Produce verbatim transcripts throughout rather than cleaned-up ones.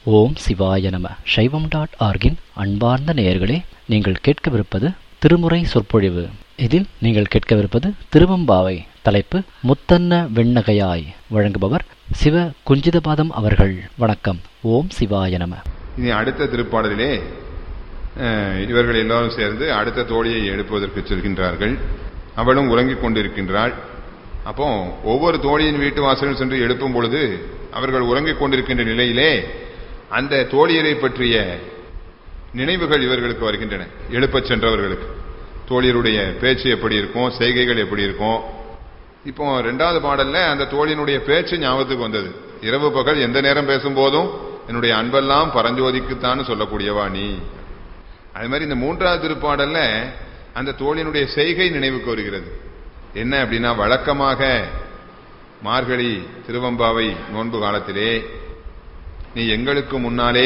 ஓம் சிவாய நம. சைவம் டாட் ஆர்கின் அன்பார்ந்த நேயர்களே, நீங்கள் கேட்கவிருப்பது திருமுறை சொற்பொழிவு. இதில் நீங்கள் கேட்கவிருப்பது திருவம்பாவை. தலைப்பு முத்தன்ன வெண்ணகையாய். வழங்குபவர் சிவ குஞ்சிதபாதம் அவர்கள். வணக்கம். ஓம் சிவாய நம. இனி அடுத்த திருப்பாடலிலே இவர்கள் எல்லாரும் சேர்ந்து அடுத்த தோழியை எழுப்புவதற்கு செல்கின்றார்கள். அவளும் உறங்கிக் கொண்டிருக்கின்றாள். அப்போ ஒவ்வொரு தோழியின் வீட்டு வாசலில் சென்று எழுப்பும் பொழுது அவர்கள் உறங்கிக் கொண்டிருக்கின்ற நிலையிலே அந்த தோழியரை பற்றிய நினைவுகள் இவர்களுக்கு வருகின்றன. எழுப்பச் சென்றவர்களுக்கு தோழியருடைய பேச்சு எப்படி இருக்கும், செய்கைகள் எப்படி இருக்கும். இப்போ ரெண்டாவது பாடல்ல அந்த தோழியினுடைய பேச்சு ஞாபகத்துக்கு வந்தது. இரவு பகல் எந்த நேரம் பேசும்போதும் என்னுடைய அன்பெல்லாம் பரஞ்சோதிக்குத்தான் சொல்லக்கூடியவா நீ. அது மாதிரி இந்த மூன்றாவது திருப்பாடல்ல அந்த தோழியினுடைய செய்கை நினைவுக்கு வருகிறது. என்ன அப்படின்னா, வழக்கமாக மார்கழி திருவம்பாவை நோன்பு காலத்திலே நீ எங்களுக்கு முன்னாலே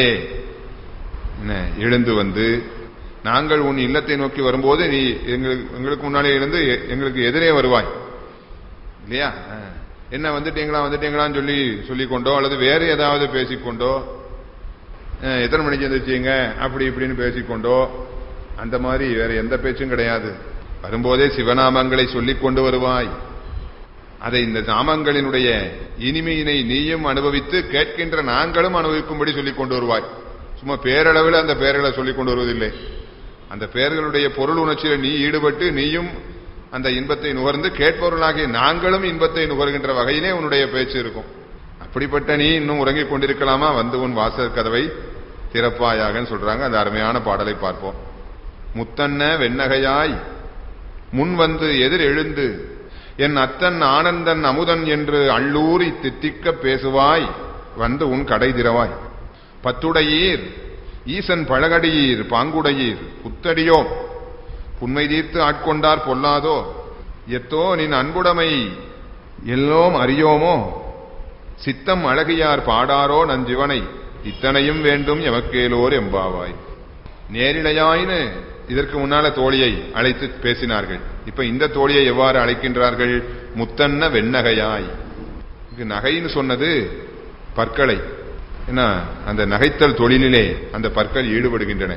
எழுந்து வந்து நாங்கள் உன் இல்லத்தை நோக்கி வரும்போது நீ எங்களுக்கு எங்களுக்கு முன்னாலே எழுந்து எங்களுக்கு எதிரே வருவாய் இல்லையா? என்ன வந்துட்டீங்களா வந்துட்டீங்களான்னு சொல்லி சொல்லிக்கொண்டோ அல்லது வேற ஏதாவது பேசிக்கொண்டோ, எத்தனை மணிக்கு எந்திரிச்சீங்க அப்படி இப்படின்னு பேசிக்கொண்டோ, அந்த மாதிரி வேற எந்த பேச்சும் கிடையாது. வரும்போதே சிவநாமங்களை சொல்லிக் கொண்டு வருவாய். அதை இந்த நாமங்களினுடைய இனிமையினை நீயும் அனுபவித்து கேட்கின்ற நாங்களும் அனுபவிக்கும்படி சொல்லிக் கொண்டு வருவாய். சும்மா பேரளவில் அந்த பெயர்களை சொல்லிக் கொண்டு வருவதில்லை. அந்த பெயர்களுடைய பொருள் உணர்ச்சியில் நீ ஈடுபட்டு நீயும் அந்த இன்பத்தை நுகர்ந்து கேட்பவர்களாகிய நாங்களும் இன்பத்தை நுகர்கின்ற வகையிலே உன்னுடைய பேச்சு இருக்கும். அப்படிப்பட்ட நீ இன்னும் உறங்கிக் கொண்டிருக்கலாமா? வந்து உன் வாசல் கதவை திறப்பாயாகன்னு சொல்றாங்க. அந்த அருமையான பாடலை பார்ப்போம். முத்தன்ன வெண்ணகையாய் முன் வந்து எதிர் எழுந்து என் அத்தன் ஆனந்தன் அமுதன் என்று அள்ளூரி தித்திக்க பேசுவாய், வந்து உன் கடை திறவாய். பத்துடையீர் ஈசன் பழகடியீர் பாங்குடையீர் புத்தடியோ புன்மை தீர்த்து ஆட்கொண்டார் பொல்லாதோ எத்தோ நின் அன்புடைமை எல்லோம் அறியோமோ சித்தம் அழகியார் பாடாரோ நஞ்சிவனை இத்தனையும் வேண்டும் எமக்கேலோர் எம்பாவாய். நேரிழையாயின்னு இதற்கு முன்னால தோழியை அழைத்து பேசினார்கள். இப்ப இந்த தோழியை எவ்வாறு அழைக்கின்றார்கள்? முத்தன்ன வெண்ணகையாய். நகைன்னு சொன்னது பற்களை. ஏன்னா அந்த நகைத்தல் தொழிலிலே அந்த பற்கள் ஈடுபடுகின்றன.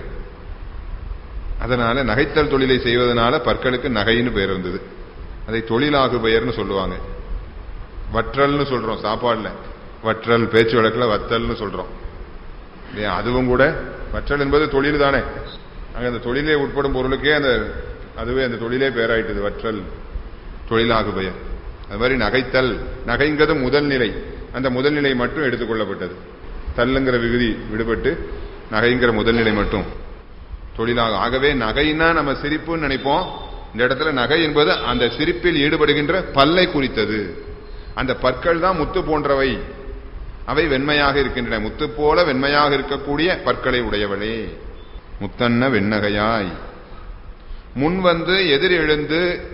அதனால நகைத்தல் தொழிலை செய்வதனால பற்களுக்கு நகைன்னு பெயர் வந்தது. அதை தொழிலாகு பெயர்னு சொல்லுவாங்க. வற்றல்னு சொல்றோம் சாப்பாடுல. வற்றல் பேச்சு வழக்கில் வத்தல்னு சொல்றோம். அதுவும் கூட வற்றல் என்பது தொழில் தானே. அங்க அந்த தொழிலே உட்படும் பொருளுக்கே அந்த அதுவே அந்த தொழிலே பெயராயிட்டது வற்றல், தொழிலாகு பெயர். அது மாதிரி நகைத்தல், நகைங்கிறது முதல் நிலை. அந்த முதல் நிலை மட்டும் எடுத்துக்கொள்ளப்பட்டது. தல்லுங்கிற விகுதி விடுபட்டு நகைங்கிற முதல் நிலை மட்டும் தொழிலாக. ஆகவே நகைன்னா நம்ம சிரிப்புன்னு நினைப்போம். இந்த இடத்துல நகை என்பது அந்த சிரிப்பில் ஈடுபடுகின்ற பல்லை குறித்தது. அந்த பற்கள் தான் முத்து போன்றவை. அவை வெண்மையாக இருக்கின்றன. முத்து போல வெண்மையாக இருக்கக்கூடிய பற்களை உடையவளே. முத்தன்ன வெண்ணகையாய் முன் வந்து எதிர் எழுந்து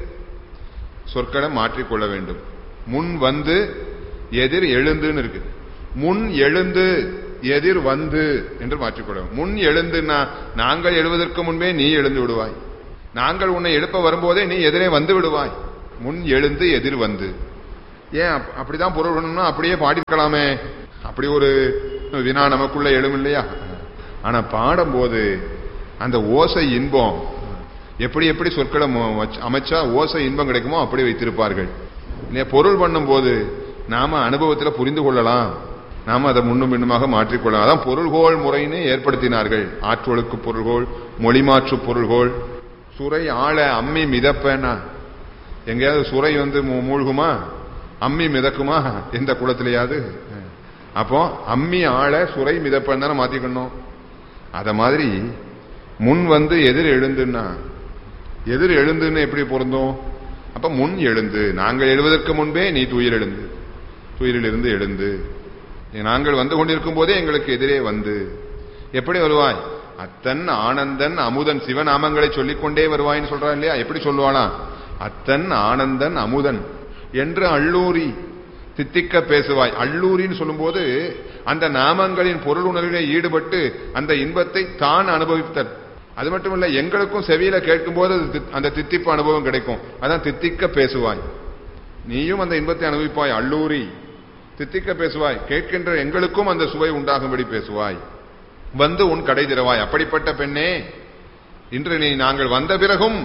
சொற்களை மாற்றிக்கொள்ள வேண்டும். முன் வந்து எதிர் எழுந்துன்னு இருக்கு. முன் எழுந்து எதிர் வந்து என்று மாற்றிக்கொள்ள. முன் எழுந்துன்னா நாங்கள் எழுவதற்கு முன்பே நீ எழுந்து விடுவாய். நாங்கள் உன்னை எழுப்ப வரும்போதே நீ எதிரே வந்து விடுவாய். முன் எழுந்து எதிர் வந்து. ஏன் அப்படிதான் பொருள் பண்ணணும்னா அப்படியே பாடிக்கலாமே. அப்படி ஒரு வினா நமக்குள்ள எழும் இல்லையா? ஆனா பாடும்போது அந்த ஓசை இன்பம் எப்படி எப்படி சொற்களை அமைச்சா ஓசை இன்பம் கிடைக்குமோ அப்படி வைத்திருப்பார்கள் இல்லையா? பொருள் பண்ணும் போது நாம அனுபவத்தில் புரிந்து கொள்ளலாம். நாம அதை முன்னும் பின்னுமாக மாற்றிக்கொள்ளலாம். அதான் பொருள்கோள் முறைன்னு ஏற்படுத்தினார்கள். ஆற்றொழுக்கு பொருள்கோள், மொழி மாற்று பொருள்கோள். சுரை ஆழ அம்மி மிதப்பேனா? எங்கேயாவது சுரை வந்து மூழ்குமா? அம்மி மிதக்குமா எந்த குளத்திலேயாவது? அப்போ அம்மி ஆழ சுரை மிதப்பேன் தானே மாத்திக்கணும். அத மாதிரி முன் வந்து எதிர் எழுந்துன்னா எதிர் எழுந்துன்னு எப்படி பொருந்தும்? அப்ப முன் எழுந்து, நாங்கள் எழுவதற்கு முன்பே நீ துயில் எழுந்து, துயிலிருந்து எழுந்து, நாங்கள் வந்து கொண்டிருக்கும் போதே எங்களுக்கு எதிரே வந்து எப்படி வருவாய்? அத்தன் ஆனந்தன் அமுதன் சிவநாமங்களை சொல்லிக்கொண்டே வருவாயின்னு சொல்றான் இல்லையா? எப்படி சொல்லுவானா? அத்தன் ஆனந்தன் அமுதன் என்று அள்ளூரி தித்திக்க பேசுவாய். அள்ளூரின்னு சொல்லும் போது அந்த நாமங்களின் பொருள் உணர்விலே ஈடுபட்டு அந்த இன்பத்தை தான் அனுபவித்தல். அது மட்டுமல்ல, எங்களுக்கும் செவியில கேட்கும் போது அந்த தித்திப்பு அனுபவம் கிடைக்கும். அதான் தித்திக்க பேசுவாய். நீயும் அந்த இன்பத்தை அனுபவிப்பாய். அள்ளூரி தித்திக்க பேசுவாய், கேட்கின்ற எங்களுக்கும் அந்த சுவை உண்டாகும்படி பேசுவாய், வந்து உன் கடை திறவாய். அப்படிப்பட்ட பெண்ணே, இன்று நீ நாங்கள் வந்த பிறகும்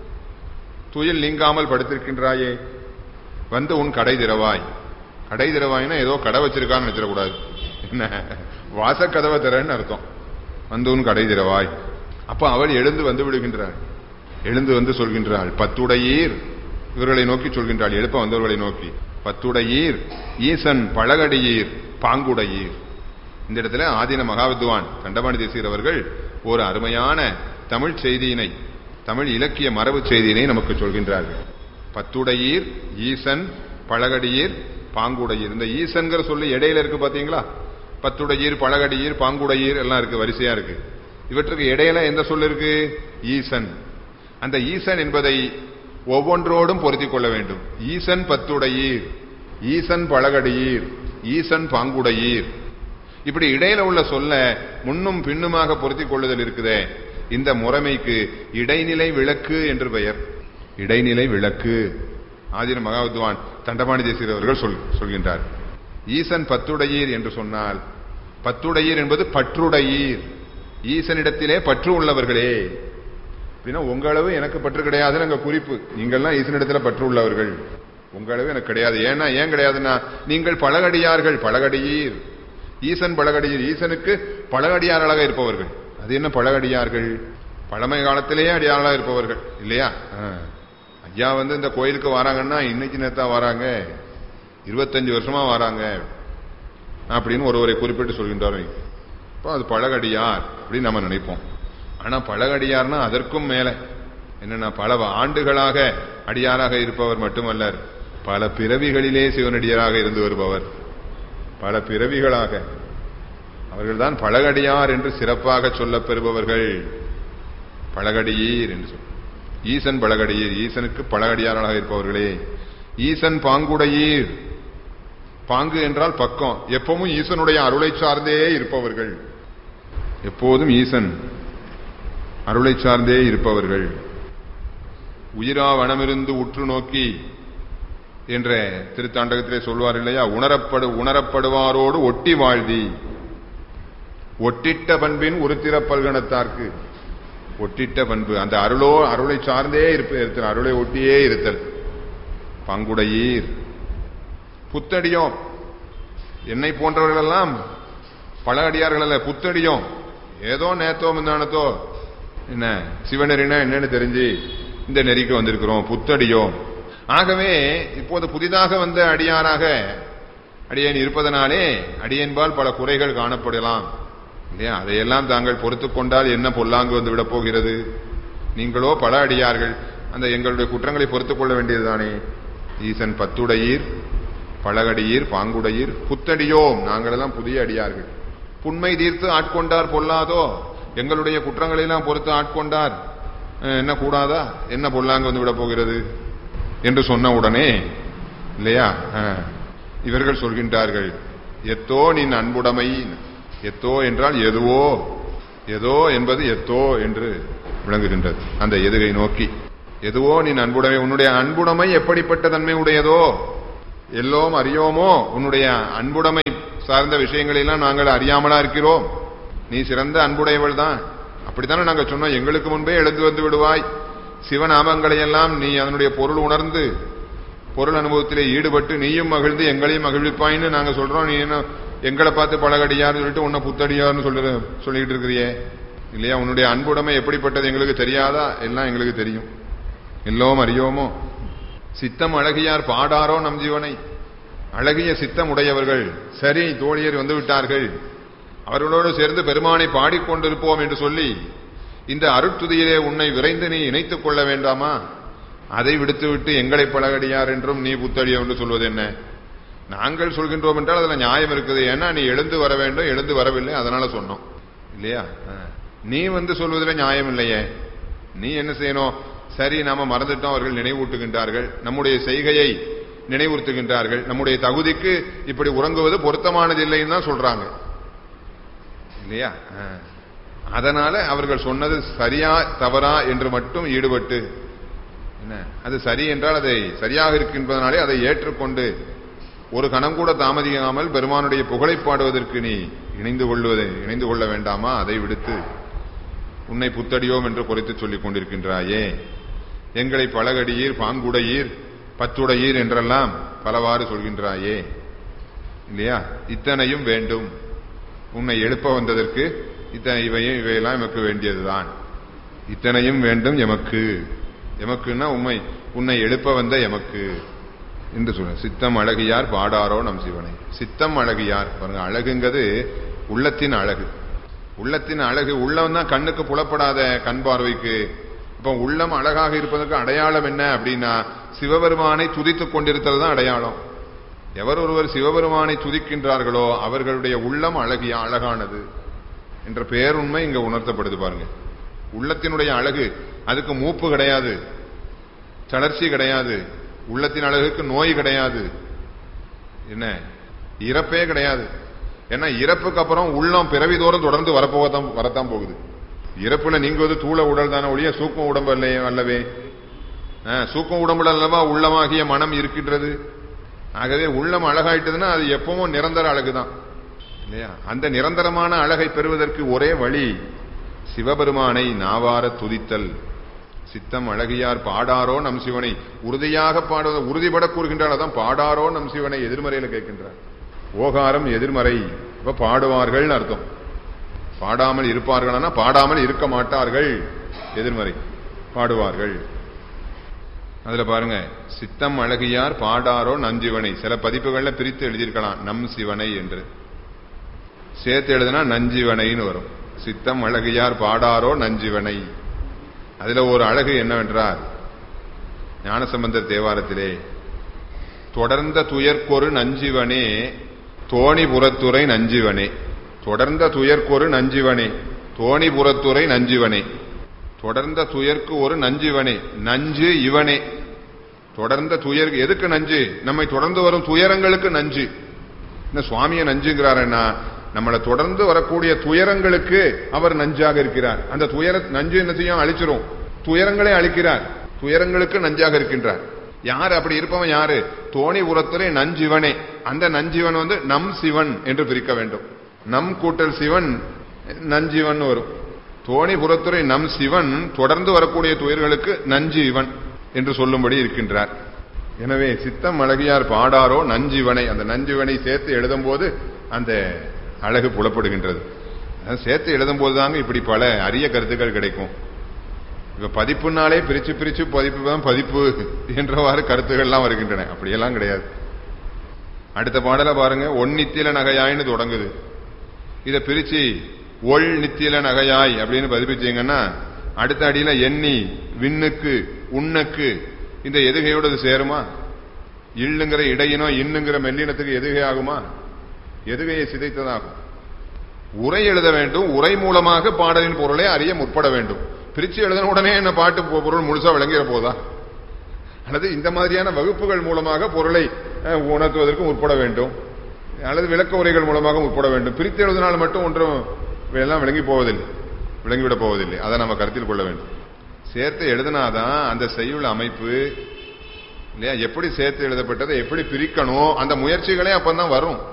துயில் நீங்காமல் படுத்திருக்கின்றாயே, வந்து உன் கடை திறவாய். கடை திறவாய்னா ஏதோ கடை வச்சிருக்கான்னு நினைச்சிடக்கூடாது, என்ன வாசக்கதவை திறன்னு அர்த்தம். வந்து உன் கடை திறவாய். அப்ப அவள் எழுந்து வந்து விடுகின்றாள். எழுந்து வந்து சொல்கின்றாள், பத்துடையீர், இவர்களை நோக்கி சொல்கின்றாள், எழுப்ப வந்தவர்களை நோக்கி, பத்துடையீர் ஈசன் பழகடியீர் பாங்குடையீர். இந்த இடத்துல ஆதீன மகாவித்வான் தண்டபாணி தேசிகர் அவர்கள் ஒரு அருமையான தமிழ் செய்தியினை, தமிழ் இலக்கிய மரபு செய்தியினை நமக்கு சொல்கின்றார்கள். பத்துடையீர் ஈசன் பழகடியீர் பாங்குடையீர். இந்த ஈசன்கிற சொல்லி இடையில இருக்கு பாத்தீங்களா? பத்துடையீர் பழகடியீர் பாங்குடையீர் எல்லாம் இருக்கு, வரிசையா இருக்கு. இவற்றுக்கு இடையில எந்த சொல் இருக்கு? ஈசன். அந்த ஈசன் என்பதை ஒவ்வொன்றோடும் பொருத்திக் கொள்ள வேண்டும். ஈசன் பத்துடையீர், ஈசன் பழகடியீர், ஈசன் பாங்குடையீர். இப்படி இடையில உள்ள சொல்ல முன்னும் பின்னுமாக பொருத்திக் கொள்ளுதல் இருக்குதே, இந்த முறைமைக்கு இடைநிலை விளக்கு என்று பெயர். இடைநிலை விளக்கு ஆதீன மகாவித்வான் தண்டபாணி தேசிகர் அவர்கள் சொல் சொல்கின்றார். ஈசன் பத்துடையீர் என்று சொன்னால், பத்துடையீர் என்பது பற்றுடையீர், ஈசனிடத்திலே பற்று உள்ளவர்களே. அப்படின்னா உங்களவு எனக்கு பற்று கிடையாதுன்னு அங்க குறிப்பு. நீங்கள்லாம் ஈசனிடத்துல பற்று உள்ளவர்கள், உங்களவு எனக்கு கிடையாது. ஏன்னா ஏன் கிடையாதுன்னா, நீங்கள் பழகடியார்கள், பழகடியீர். ஈசன் பழகடியீர், ஈசனுக்கு பழகடியார்களாக இருப்பவர்கள். அது என்ன பழகடியார்கள்? பழமை காலத்திலேயே அடியார்களாக இருப்பவர்கள் இல்லையா? ஐயா வந்து இந்த கோயிலுக்கு வராங்கன்னா இன்னைக்கு நேத்தா வராங்க, இருபத்தஞ்சு வருஷமா வராங்க அப்படின்னு ஒருவரை குறிப்பிட்டு சொல்கின்றார். இப்போ அது பழகடியார் அப்படின்னு நம்ம நினைப்போம். ஆனா பழகடியார்னா அதற்கும் மேல என்னன்னா, பல ஆண்டுகளாக அடியாராக இருப்பவர் மட்டுமல்லர், பல பிறவிகளிலே சிவனடியாராக இருந்து வருபவர். பல பிறவிகளாக அவர்கள்தான் பழகடியார் என்று சிறப்பாக சொல்ல பெறுபவர்கள். பழகடியீர் என்று சொல். ஈசன் பழகடியீர், ஈசனுக்கு பழகடியாராக இருப்பவர்களே. ஈசன் பாங்குடையீர், பாங்கு என்றால் பக்கம், எப்பவும் ஈசனுடைய அருளை சார்ந்தே இருப்பவர்கள். எப்போதும் ஈசன் அருளை சார்ந்தே இருப்பவர்கள். உயிரா வனமிருந்து உற்று நோக்கி என்ற திருத்தாண்டகத்திலே சொல்வார் இல்லையா? உணரப்படு உணரப்படுவாரோடு ஒட்டி வாழ்தி, ஒட்டிட்ட பண்பின் உருத்திர பல்கணத்தார்க்கு. ஒட்டிட்ட பண்பு அந்த அருளோ அருளை சார்ந்தே இருப்ப, அருளை ஒட்டியே இருத்தல். பங்குடையீர் புத்தடியோம், என்னை போன்றவர்கள் எல்லாம் பல அடியார்கள் அல்ல, புத்தடியோம். ஏதோ நேத்தோ முந்தானத்தோ என்ன சிவநெறினா என்னன்னு தெரிஞ்சு இந்த நெறிக்கு வந்திருக்கிறோம், புத்தடியோம். ஆகவே இப்போது புதிதாக வந்த அடியாராக அடியேன் இருப்பதனாலே அடியேன்பால் பல குறைகள் காணப்படலாம் இல்லையா? அதையெல்லாம் தாங்கள் பொறுத்துக் கொண்டால் என்ன பொல்லாங்கு வந்து விடப் போகிறது? நீங்களோ பல அடியார்கள், அந்த எங்களுடைய குற்றங்களை பொறுத்துக் கொள்ள வேண்டியதுதானே. ஈசன் பத்துடையீர் பழகடியீர் பாங்குடையீர் புத்தடியோம், நாங்களெல்லாம் புதிய அடியார்கள். புண்மை தீர்த்து ஆட்கொண்டார் பொல்லாதோ, எங்களுடைய குற்றங்களை எல்லாம் பொறுத்து ஆட்கொண்டார், என்ன கூடாதா? என்ன பொல்லாங்கு வந்து விட போகிறது என்று சொன்ன உடனே இல்லையா, இவர்கள் சொல்கின்றார்கள், எத்தோ நின் அன்புடைமை. எத்தோ என்றால் எதுவோ, எதோ என்பது எத்தோ என்று விளங்குகின்றது. அந்த எதுகை நோக்கி, எதுவோ நின் அன்புடைமை, உன்னுடைய அன்புடைமை எப்படிப்பட்ட தன்மை உடையதோ, எல்லோம் அறியோமோ, உன்னுடைய அன்புடைமை சார்ந்த விஷயங்களெல்லாம் நாங்கள் அறியாமலா இருக்கிறோம். நீ சிறந்த அன்புடையவள் தான், அப்படித்தானே நாங்கள் சொன்னோம். எங்களுக்கு முன்பே எழுந்து வந்து விடுவாய், சிவநாமங்களை எல்லாம் நீ அதனுடைய பொருள் உணர்ந்து பொருள் அனுபவத்திலே ஈடுபட்டு நீயும் மகிழ்ந்து எங்களையும் மகிழ்விப்பாயின்னு நாங்க சொல்றோம். நீ என்ன எங்களை பார்த்து பழகடியார்னு சொல்லிட்டு உன்னை புத்தடியார்னு சொல்லு சொல்லிட்டு இருக்கிறியே இல்லையா? உன்னுடைய அன்புடைமை எப்படிப்பட்டது எங்களுக்கு தெரியாதா? எல்லாம் எங்களுக்கு தெரியும். எல்லோம் அறியோமோ. சித்தம் அழகியார் பாடாரோ நம் ஜீவனை. அழகிய சித்தம் உடையவர்கள் சரி தோழியர் வந்து விட்டார்கள், அவர்களோடு சேர்ந்து பெருமானை பாடிக்கொண்டிருப்போம் என்று சொல்லி இந்த அருட்துதியிலே உன்னை விரைந்து நீ இணைத்துக் கொள்ள வேண்டாமா? அதை விடுத்துவிட்டு எங்களை பழகடியார் என்றும் நீ புத்தடியோ என்று சொல்வது என்ன? நாங்கள் சொல்கின்றோம் என்றால் அதுல நியாயம் இருக்குது. ஏன்னா நீ எழுந்து வர வேண்டும், எழுந்து வரவில்லை, அதனால சொன்னோம் இல்லையா? நீ வந்து சொல்வதில் நியாயம் இல்லையே. நீ என்ன செய்யணும்? சரி நாம மறந்துட்டோம், அவர்கள் நினைவூட்டுகின்றார்கள், நம்முடைய செய்கையை நினைவுறுத்துகின்றார்கள், நம்முடைய தகுதிக்கு இப்படி உறங்குவது பொருத்தமானது இல்லைன்னு தான் சொல்றாங்க இல்லையா? அதனால அவர்கள் சொன்னது சரியா தவறா என்று மட்டும் ஈடுபட்டு, என்ன அது சரி என்றால் அதை சரியாக இருக்கின்றதனாலே அதை ஏற்றுக்கொண்டு ஒரு கணம் கூட தாமதிக்காமல் பெருமானுடைய புகழை பாடுவதற்கு நீ இணைந்து கொள்வதை இணைந்து கொள்ள வேண்டாமா? அதை விடுத்து உன்னை புத்தடியோம் என்று குறைத்து சொல்லிக் கொண்டிருக்கின்றாயே. எங்களை பலகடியீர், பாங்குடையீர், பத்துடையீர் என்றெல்லாம் பலவாறு சொல்கின்றாயே இல்லையா? இத்தனையும் வேண்டும். உன்னை எழுப்ப வந்ததற்கு இத்தனை இவையும் இவையெல்லாம் எமக்கு வேண்டியதுதான். இத்தனையும் வேண்டும் எமக்கு. எமக்குன்னா உண்மை உன்னை எழுப்ப வந்த எமக்கு என்று சொல்ல. சித்தம் அழகியார் பாடாரோ நம் சிவனை. சித்தம் அழகியார் பாருங்க, அழகுங்கிறது உள்ளத்தின் அழகு. உள்ளத்தின் அழகு உள்ளம் தான் கண்ணுக்கு புலப்படாத கண் பார்வைக்கு. இப்ப உள்ளம் அழகாக இருப்பதற்கு அடையாளம் என்ன அப்படின்னா சிவபெருமானை துதித்துக் கொண்டிருத்தல் தான் அடையாளம். எவர் ஒருவர் சிவபெருமானை துதிக்கின்றார்களோ அவர்களுடைய உள்ளம் அழகிய அழகானது என்ற பேருண்மை இங்க உணர்த்தப்படுது பாருங்க. உள்ளத்தினுடைய அழகு, அதுக்கு மூப்பு கிடையாது, தளர்ச்சி கிடையாது, உள்ளத்தின் அழகுக்கு நோய் கிடையாது, என்ன இறப்பே கிடையாது. ஏன்னா இறப்புக்கு அப்புறம் உள்ளம் பிறவிதோறும் தொடர்ந்து வரப்போகத்தான் வரத்தான் போகுது. இறப்புல நீங்குவது தூள உடல் தானே ஒழிய சூக்கம் உடம்பு இல்லையே அல்லவே. சூக்கம் உடம்புல அல்லவா உள்ளமாகிய மனம் இருக்கின்றது. ஆகவே உள்ளம் அழகாயிட்டதுன்னா அது எப்பவும் நிரந்தர அழகுதான் இல்லையா? அந்த நிரந்தரமான அழகை பெறுவதற்கு ஒரே வழி சிவபெருமானை நாவார துதித்தல். சித்தம் அழகியார் பாடாரோ நம் சிவனை. உறுதியாக பாடுவத உறுதிபட கூறுகின்றால் அதான் பாடாரோ நம் சிவனை. எதிர்மறையில கேட்கின்றார். ஓகாரம் எதிர்மறை. இப்ப பாடுவார்கள் அர்த்தம். பாடாமல் இருப்பார்கள், பாடாமல் இருக்க மாட்டார்கள். எதிர்மறை. பாடுவார்கள். அதுல பாருங்க, சித்தம் அழகியார் பாடாரோ நஞ்சிவனை. சில பதிப்புகள்ல பிரித்து எழுதியிருக்கலாம் நம் சிவனை என்று. சேர்த்து எழுதுனா நஞ்சிவனைன்னு வரும். சித்தம் அழகியார் பாடாரோ நஞ்சிவனை. அதுல ஒரு அழகு என்னவென்றார், ஞானசம்பந்தர் தேவாரத்திலே தொடர்ந்த துயர்க்கொரு நஞ்சிவனே தோணிபுரத்துறை நஞ்சிவனே. தொடர்ந்த துயர்க்கொரு நஞ்சிவனே தோணிபுரத்துறை நஞ்சிவனே. தொடர்ந்த துயர்க்கு ஒரு நஞ்சிவனே. நஞ்சு இவனே. தொடர்ந்த துயர் எதுக்கு நஞ்சு? நம்மை தொடர்ந்து வரும் துயரங்களுக்கு நஞ்சு. இந்த சுவாமியை நஞ்சுங்கிறாருன்னா நம்மளை தொடர்ந்து வரக்கூடிய துயரங்களுக்கு அவர் நஞ்சாக இருக்கிறார். அந்த துயர நஞ்சு என்ன செய்யும்? அழிச்சிரும். துயரங்களை அழிக்கிறார். துயரங்களுக்கு நஞ்சாக இருக்கின்றார். யாரு அப்படி இருப்பவன்? யாரு? தோணி உரத்துறை நஞ்சிவனே. அந்த நஞ்சிவன் வந்து நம் சிவன் என்று பிரிக்க வேண்டும். நம் கூட்டல் சிவன் நஞ்சிவன் வரும். தோணி புறத்துறை நம் சிவன் தொடர்ந்து வரக்கூடிய துயர்களுக்கு நஞ்சு இவன் என்று சொல்லும்படி இருக்கின்றார். எனவே சித்தம் அழகியார் பாடாரோ நஞ்சிவனை. அந்த நஞ்சிவனை சேர்த்து எழுதும் போது அந்த அழகு புலப்படுகின்றது. சேர்த்து எழுதும் போதுதாங்க இப்படி பல அரிய கருத்துக்கள் கிடைக்கும். இப்ப பதிப்புனாலே பிரிச்சு பிரிச்சு பதிப்பு தான் பதிப்பு என்றவாறு கருத்துக்கள் எல்லாம் வருகின்றன. அப்படியெல்லாம் கிடையாது. அடுத்த பாடல பாருங்க, ஒன்னித்தில நகையாயின்னு தொடங்குது. இத பிரிச்சு ஒள் நித்தில நகையாய் அப்படின்னு பதிப்பிச்சீங்கன்னா அடுத்த அடியில எண்ணி விண்ணுக்கு உண்ணுக்கு இந்த எதுகையோடு அது சேருமா? இல்லுங்கிற இடையினோ இன்னுங்கிற மெல்லினத்துக்கு எதுகை ஆகுமா? எதுகையை சிதைத்ததாகும். உரை எழுத வேண்டும். உரை மூலமாக பாடலின் பொருளை அறிய முற்பட வேண்டும். பிரிச்சு எழுதின உடனே என்ன பாட்டு பொருள் முழுசா விளங்கிற போதா? அல்லது இந்த மாதிரியான வகுப்புகள் மூலமாக பொருளை உணர்த்துவதற்கு முற்பட வேண்டும், அல்லது விளக்க உரைகள் மூலமாக முற்பட வேண்டும். பிரித்து எழுதினால் மட்டும் ஒன்றும் எல்லாம் விளங்கி போவதில்லை, விளங்கிவிடப் போவதில்லை. அதை நம்ம கருத்தில் கொள்ள வேண்டும். சேர்த்து எழுதினாதான் அந்த செய்யுள் அமைப்பு இல்லையா? எப்படி சேர்த்து எழுதப்பட்டதை எப்படி பிரிக்கணும் அந்த முயற்சிகளே அப்பதான் வரும்.